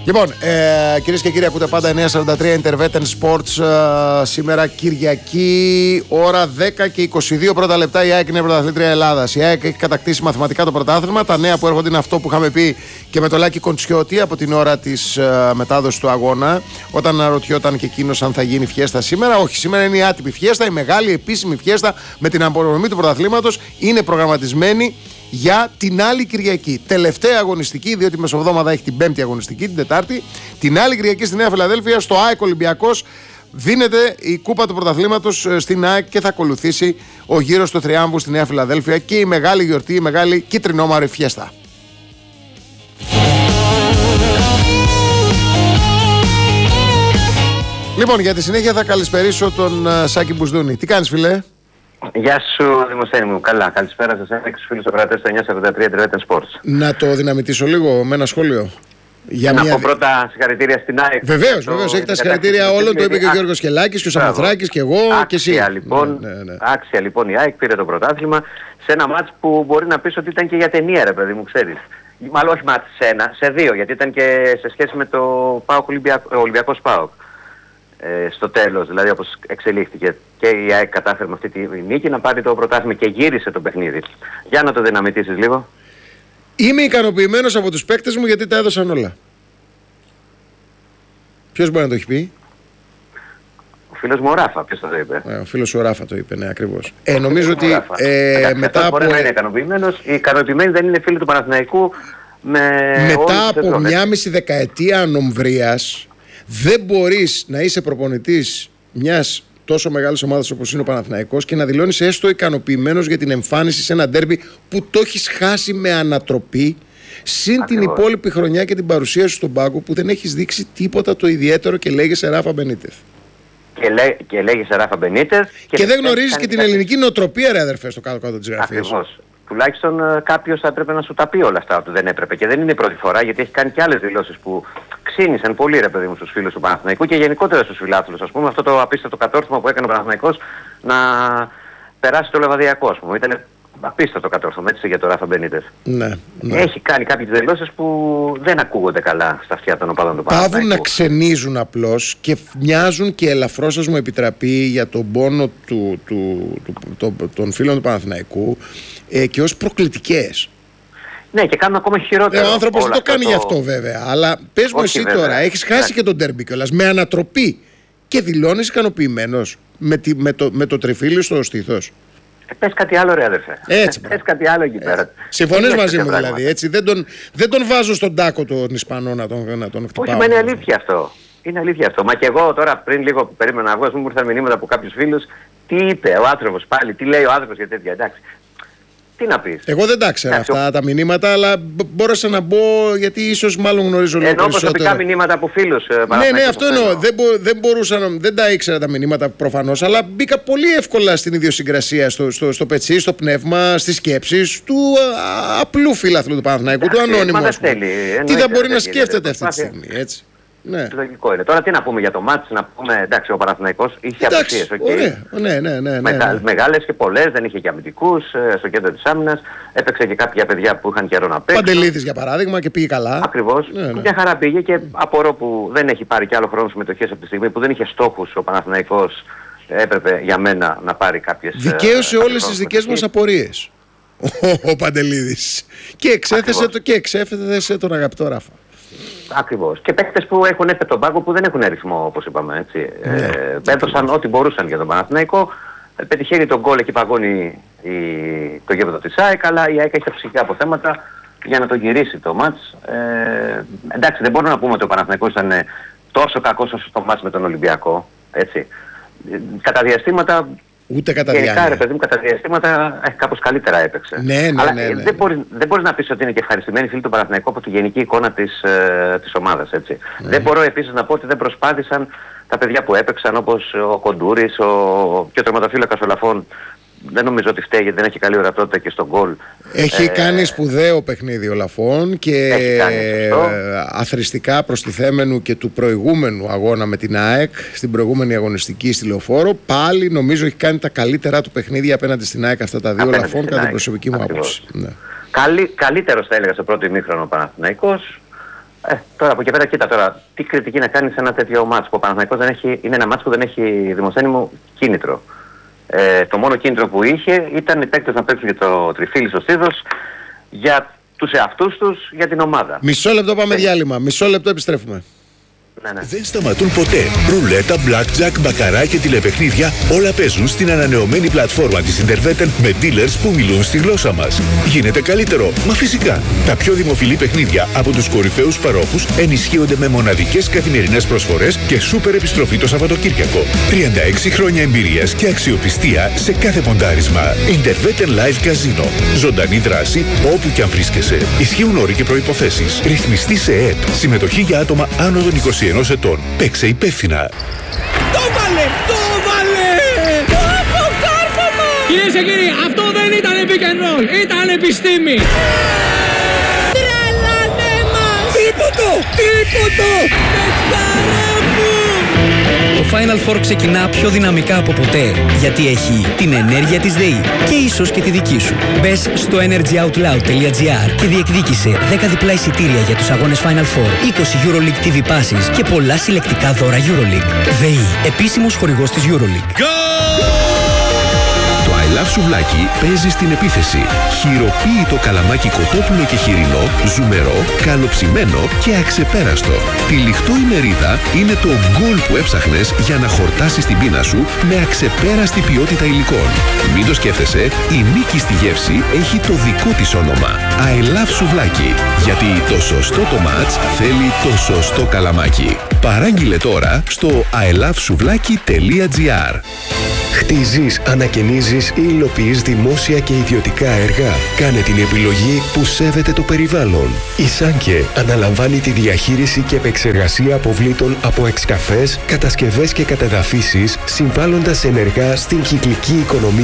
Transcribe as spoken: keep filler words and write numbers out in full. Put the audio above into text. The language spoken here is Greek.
Λοιπόν, ε, κυρίες και κύριοι, ακούτε πάντα εννιά σαράντα τρία Intervetten Sports. Ε, σήμερα Κυριακή, ώρα δέκα και είκοσι δύο πρώτα λεπτά. Η ΑΕΚ είναι πρωταθλήτρια Ελλάδας. Η ΑΕΚ έχει κατακτήσει μαθηματικά το πρωτάθλημα. Τα νέα που έρχονται είναι αυτό που είχαμε πει και με το Λάκη Κοντσιώτη από την ώρα της ε, μετάδοσης του αγώνα. Όταν αναρωτιόταν και εκείνος αν θα γίνει φιέστα σήμερα. Όχι, σήμερα είναι η άτυπη φιέστα, η μεγάλη επίσημη φιέστα με την απονομή του πρωταθλήματος. Είναι προγραμματισμένη για την άλλη Κυριακή. Τελευταία αγωνιστική, διότι η μεσοβδόμαδα έχει την πέμπτη αγωνιστική, την Τετάρτη. Την άλλη Κυριακή στη Νέα Φιλαδέλφια, στο ΑΕΚ Ολυμπιακός, δίνεται η κούπα του πρωταθλήματος στην ΑΕΚ και θα ακολουθήσει ο γύρος του Θριάμβου στη Νέα Φιλαδέλφια και η μεγάλη γιορτή, η μεγάλη κίτρινόμαρη φιέστα. Λοιπόν, για τη συνέχεια θα καλησπερίσω τον uh, Σάκη Μπουσδούνη. Τι κάνεις, φιλέ? Γεια σου, Δημοσθένη μου. Καλά, καλησπέρα σας. Ένα και στους φίλους οπερατές του εννιά σαράντα τρία Intervetten Sports. Να το δυναμητήσω λίγο με ένα σχόλιο. Για να μια... πω πρώτα συγχαρητήρια στην ΑΕΚ. Βεβαίως, το... βεβαίως. Έχει τα συγχαρητήρια όλων. Το είπε και ο Γιώργος Κελάκης και ο Σαμοθράκης και εγώ άξια, και εσύ. Λοιπόν, ναι, ναι, ναι. Άξια λοιπόν η ΑΕΚ πήρε το πρωτάθλημα σε ένα μάτς που μπορεί να πεις ότι ήταν και για ταινία, ρε παιδί μου, ξέρεις. Μάλλον όχι μάτς σε ένα, σε δύο, γιατί ήταν και σε σχέση με το ΠΑΟΚ Ολυμπιακό, Ολυμπιακός ΠΑΟΚ. Ε, στο τέλος, δηλαδή όπως εξελίχθηκε και η ΑΕΚ κατάφερε με αυτή τη νίκη να πάρει το πρωτάθλημα και γύρισε το παιχνίδι. Για να το δυναμητήσεις λίγο. Είμαι ικανοποιημένος από τους παίκτες μου γιατί τα έδωσαν όλα. Ποιος μπορεί να το έχει πει? Ο φίλος μου ο Ράφα, ποιος το είπε? Ε, ο φίλος ο Ράφα το είπε, ναι, ακριβώς. Ε, νομίζω ότι ε, ε, μετά από... μπορεί να είναι ικανοποιημένος. Οι ικανοποιημένοι δεν είναι φίλοι του Παναθηναϊκού με μετά από μια μισή δεκαετία ανομβρίας δεν μπορείς να είσαι προπονητής μιας τόσο μεγάλης ομάδας όπως είναι ο Παναθηναϊκός και να δηλώνεις έστω ικανοποιημένος για την εμφάνιση σε ένα ντέρμπι που το έχεις χάσει με ανατροπή, συν την υπόλοιπη χρονιά και την παρουσία σου στον πάγκο που δεν έχεις δείξει τίποτα το ιδιαίτερο και λέγεσαι Ράφα Μπενίτεθ. Και, λέ, και λέγεσαι Ράφα Μπενίτεθ. Και, και δεν γνωρίζεις και την ελληνική νοοτροπία, ρε αδερφέ, στο κάτω-κάτω της γραφής. Ακριβώς. Τουλάχιστον uh, κάποιος θα έπρεπε να σου τα πει όλα αυτά ότι δεν έπρεπε. Και δεν είναι η πρώτη φορά, γιατί έχει κάνει και άλλες δηλώσεις που ξύνησαν πολύ, ρε παιδί μου, στους φίλους του Παναθηναϊκού και γενικότερα στους φιλάθλους. Ας πούμε, αυτό το απίστευτο κατόρθωμα που έκανε ο Παναθηναϊκός να περάσει το Λεβαδιακό, ας πούμε. Ήταν απίστευτο κατόρθωμα, έτσι, για τον Ράφα Μπενίτεθ. Ναι, ναι. Έχει κάνει κάποιες δηλώσεις που δεν ακούγονται καλά στα αυτιά των οπαδών του Παναθηναϊκού. Πάβουν να ξενίζουν απλώς και μοιάζουν και ελαφρώς, σας μου επιτραπεί, για τον πόνο του, του, του, του, του, των φίλων του Παναθηναϊκού ε, και ως προκλητικές. Ναι, και κάνουν ακόμα χειρότερο. Ε, ο άνθρωπος δεν το κάνει το... γι' αυτό βέβαια. Αλλά πες μου εσύ βέβαια. Τώρα, έχεις χάσει και τον ντέρμπι κιόλας με ανατροπή και δηλώνεις ικανοποιημένος με, τη, με, το, με το τριφύλι στο στήθος. Ε, πες κάτι άλλο, ρε αδερφέ. Έτσι. Πες κάτι άλλο εκεί πέρα. Συμφωνείς μαζί μου δηλαδή, έτσι. Δεν τον, δεν τον βάζω στον τάκο τον Ισπανό να τον, να τον χτυπάω. Όχι, μα είναι αλήθεια αυτό. Είναι αλήθεια αυτό. Μα και εγώ τώρα πριν λίγο που περίμενα να βγω, μου ήρθαν μηνύματα από κάποιους φίλους. Τι είπε ο άνθρωπος πάλι, τι λέει ο άνθρωπος για τέτοια, εντάξει. Τι να πεις. Εγώ δεν τα ξέρω αυτά τα μηνύματα, αλλά μπόρεσα να μπω γιατί ίσως μάλλον γνωρίζω λίγο περισσότερο. Ενώ προσωπικά μηνύματα από φίλους. Ναι, ναι, αυτό εννοώ. Δεν, μπο, δεν μπορούσα να, δεν τα ήξερα τα μηνύματα προφανώς, αλλά μπήκα πολύ εύκολα στην ιδιοσυγκρασία, στο, στο, στο πετσί, στο πνεύμα, στις σκέψεις του α, απλού φίλαθλου του Παναθηναϊκού, του ανώνυμου. Τι θα μπορεί να σκέφτεται αυτή τη στιγμή, έτσι. Ναι. Λογικό είναι. Τώρα τι να πούμε για το μάτς, να πούμε εντάξει, ο Παναθηναϊκός είχε απουσίες. Okay. Ναι, ναι, ναι, ναι, Μεγα, ναι. Μεγάλες και πολλές, δεν είχε και αμυντικούς στο κέντρο της άμυνας. Έπαιξε και κάποια παιδιά που είχαν καιρό να παίξουν. Παντελίδης για παράδειγμα και πήγε καλά. Ακριβώς. Ναι, ναι. Μια χαρά πήγε και απορώ που δεν έχει πάρει και άλλο χρόνο συμμετοχής από τη στιγμή που δεν είχε στόχους ο Παναθηναϊκός. Έπρεπε για μένα να πάρει κάποιες. Δικαίωσε όλες τις δικές μας απορίες ο, ο Παντελίδης. Και εξέθεσε, το, και εξέθεσε τον αγαπητό Ράφα. Ακριβώς. Και παίκτες που έχουν έρθει τον πάγκο που δεν έχουν αριθμό, όπως είπαμε, έτσι. Ναι, ε, έδωσαν ό,τι μπορούσαν για τον Παναθηναϊκό. Πετυχαίνει τον γκολ και παγώνει η, το γήπεδο της ΑΕΚ, αλλά η ΑΕΚ έχει τα ψυχικά αποθέματα για να το γυρίσει το μάτς. Ε, εντάξει, δεν μπορούμε να πούμε ότι ο Παναθηναϊκός ήταν τόσο κακός όσο στο μάτς με τον Ολυμπιακό, έτσι. Κατά διαστήματα... Ούτε κατά διάρκεια. διάρκεια. Γενικά, ρε παιδί μου, κατά διαστήματα ε, κάπως καλύτερα έπαιξε. Ναι, ναι, αλλά ναι, ναι, ναι. δεν μπορείς δεν μπορεί να πεις ότι είναι και ευχαριστημένοι φίλοι του Παναθηναϊκού από τη γενική εικόνα της, ε, της ομάδας. Έτσι. Ναι. Δεν μπορώ επίσης να πω ότι δεν προσπάθησαν τα παιδιά που έπαιξαν, όπως ο Κοντούρης, ο, και ο τερματοφύλακας ο Λαφών. Δεν νομίζω ότι φταίει γιατί δεν έχει καλή ορατότητα και στον γκολ. Έχει ε, κάνει σπουδαίο παιχνίδι ο Λαφών και κάνει, αθροιστικά προστιθέμενου και του προηγούμενου αγώνα με την ΑΕΚ στην προηγούμενη αγωνιστική στη Λεωφόρο. Πάλι νομίζω έχει κάνει τα καλύτερά του παιχνίδια απέναντι στην ΑΕΚ αυτά τα δύο Λαφών κατά την προσωπική μου άποψη. Ναι. Καλύ, καλύτερος θα έλεγα στο πρώτο ημίχρονο ο Παναθηναϊκός. Ε, τώρα από εκεί πέρα, κοίτα τώρα, τι κριτική να κάνει σε ένα τέτοιο μάτς που ο Παναθηναϊκός δεν έχει, είναι ένα μάτς που δεν έχει δημοσιονομικό κίνητρο. Ε, το μόνο κίνητρο που είχε ήταν οι παίκτες να παίξουν για το τριφύλι στο Στίδος, για τους εαυτούς τους, για την ομάδα. Μισό λεπτό πάμε ε. διάλειμμα, μισό λεπτό επιστρέφουμε. Ναι, ναι. Δεν σταματούν ποτέ. Ρουλέτα, blackjack, μπακαρά και τηλεπαιχνίδια όλα παίζουν στην ανανεωμένη πλατφόρμα της Interwetten με dealers που μιλούν στη γλώσσα μας. Γίνεται καλύτερο, μα φυσικά. Τα πιο δημοφιλή παιχνίδια από τους κορυφαίους παρόχους ενισχύονται με μοναδικές καθημερινές προσφορές και σούπερ επιστροφή το Σαββατοκύριακο. τριάντα έξι χρόνια εμπειρίας και αξιοπιστία σε κάθε ποντάρισμα. Interwetten Live Casino. Ζωντανή δράση όπου και αν βρίσκεσαι. Ισχύουν όροι και προϋποθέσεις. Ρυθμιστή σε ΕΕΠ. Συμμετοχή για άτομα άνω των είκοσι ενός ετών. Παίξε υπεύθυνα. Το βάλε! Το βάλε! Το κάρφωμα! Κυρίες και κύριοι, αυτό δεν ήταν pick and roll, ήταν επιστήμη! Τρελάνε μας! Τίποτο! Τίποτο! Πεθάρα μου! Το Final Four ξεκινά πιο δυναμικά από ποτέ, γιατί έχει την ενέργεια της ΔΕΗ και ίσως και τη δική σου. Μπες στο energyoutloud τελεία gr και διεκδίκησε δέκα διπλά εισιτήρια για τους αγώνες Final Four, είκοσι EuroLeague τι βι Passes και πολλά συλλεκτικά δώρα EuroLeague. ΔΕΗ, επίσημος χορηγός της EuroLeague. Το I Love Σουβλάκι παίζει στην επίθεση. Χειροποίητο καλαμάκι κοτόπουλο και χοιρινό, ζουμερό, καλοψημένο και αξεπέραστο. Τυλιχτό η μερίδα είναι το γκολ που έψαχνες για να χορτάσεις την πείνα σου με αξεπέραστη ποιότητα υλικών. Μην το σκέφτεσαι, η νίκη στη γεύση έχει το δικό της όνομα. I Love Σουβλάκι. Γιατί το σωστό το μάτς θέλει το σωστό καλαμάκι. Παράγγειλε τώρα στο άι λαβ σουβλάκι τελεία τζι άρ. Χτίζεις, ανακαινίζεις ή υλοποιείς δημόσια και ιδιωτικά έργα. Κάνε την επιλογή που σέβεται το περιβάλλον. Η Σάνκε αναλαμβάνει τη διαχείριση και επεξεργασία αποβλήτων από εξκαφές, κατασκευές και κατεδαφίσεις, συμβάλλοντας ενεργά στην κυκλική οικονομία